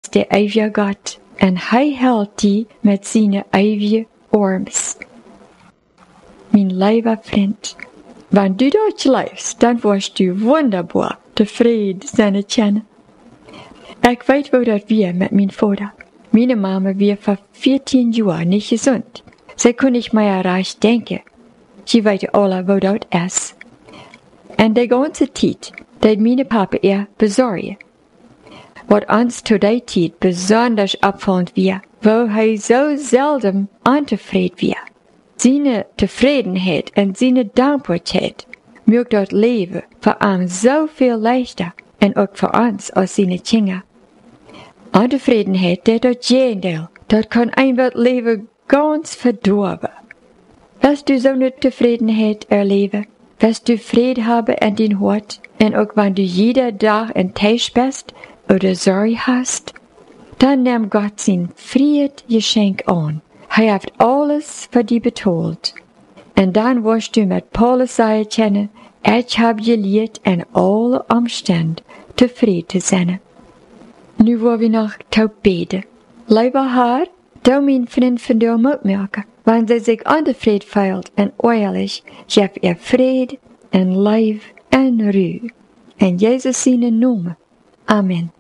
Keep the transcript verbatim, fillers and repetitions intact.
is der eeuwige Gott en hij hält die met zijn eeuwige arms. Mijn lieve vriend, wenn du dort leefst, dan wirst du wunderbar tevreden zijn kennen. Ik weet wo dat wir met mijn vader. Meine Mama war vor vierzehn Jahren nicht gesund. Sie kon nicht mehr recht denken. Sie weet alle wo dat is. En die ganze Zeit deed meine Papa ihr besorgen. Wat uns zu der Zeit besonders abfallend war, wo hij so selten untevreden war. Seine Tevredenheid en seine Dankbaarheid maakt dat Leben für ihn so viel leichter en ook für uns als seine Kinder. Untevredenheid, dat dat Gegenteil, dat kan een het leven ganz verdorben. Wirst du so eine Tevredenheid erleben? Wirst du Frieden haben in dein Hort? En ook wenn du jeder Tag enttäuscht bist oder Sorge hast? Dann nimm Gott sein Friedgeschenk an. Er hat alles für dich betalt. En dann wirst du mit Paulus sagen können, ich habe geleerd in alle Umständen tevreden zu sein. Nu wollen wir noch taub beten. Lieber Herr, du mein Freund von dir mitmerken, wenn sie sich unzufrieden fühlt und ehrlich, gib ihr Frieden und Liebe und Ruhe. In Jesus seinen Namen. Amen.